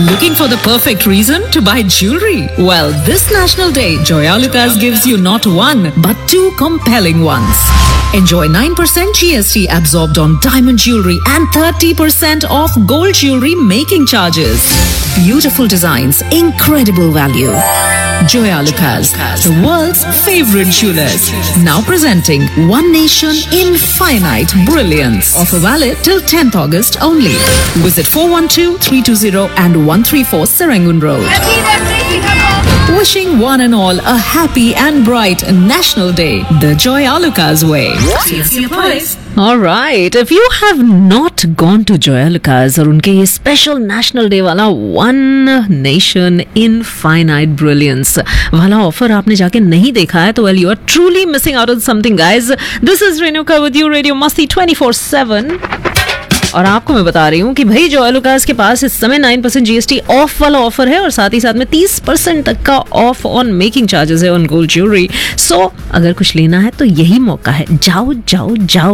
Looking for the perfect reason to buy jewelry? Well, this National Day, Joyalukas gives you not one, but two compelling ones. Enjoy 9% GST absorbed on diamond jewelry and 30% off gold jewelry making charges. Beautiful designs, incredible value. Joyalukas, the world's favorite jewelers. Now presenting One Nation Infinite Brilliance. Offer valid till 10th August only. Visit 412-320 and 134 Serangoon Road. Wishing one and all a happy and bright National Day the Joyalukas way. CSC applies. Alright, if you have not gone to Joyalukas और उनके ये special national day वाला one nation infinite brilliance वाला offer आपने जाके नहीं देखा है तो well you are truly missing out on something guys. This is Renuka with you radio मस्ती 24/7 और आपको मैं बता रही हूँ कि भाई जोयालुकास के पास इस समय 9% जीएसटी ऑफ वाला ऑफर है और साथ ही साथ में 30% तक का ऑफ ऑन मेकिंग चार्जेस है ऑन गोल्ड ज्वेलरी. सो अगर कुछ लेना है तो यही मौका है. जाओ जाओ जाओ.